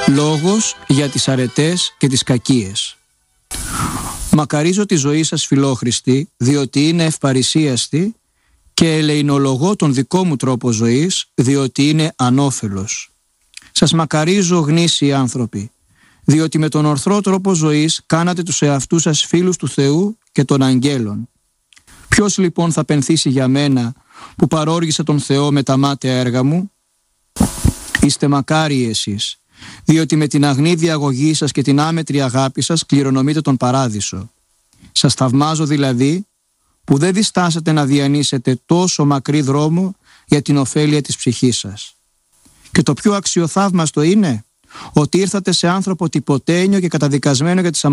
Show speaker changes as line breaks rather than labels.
Λόγος για τις αρετές και τις κακίες. Μακαρίζω τη ζωή σας, φιλόχρηστη, διότι είναι ευπαρησίαστη, και ελεηνολογώ τον δικό μου τρόπο ζωής, διότι είναι ανώφελος. Σας μακαρίζω, γνήσιοι άνθρωποι, διότι με τον ορθρό τρόπο ζωής κάνατε τους εαυτούς σας φίλους του Θεού και των αγγέλων. Ποιος λοιπόν θα πενθήσει για μένα που παρόργησα τον Θεό με τα μάταια έργα μου? Είστε μακάριοι εσείς, διότι με την αγνή διαγωγή σας και την άμετρη αγάπη σας κληρονομείτε τον παράδεισο. Σας θαυμάζω δηλαδή που δεν διστάσατε να διανύσετε τόσο μακρύ δρόμο για την ωφέλεια της ψυχής σας. Και το πιο αξιοθαύμαστο είναι ότι ήρθατε σε άνθρωπο τυποτένιο και καταδικασμένο για τις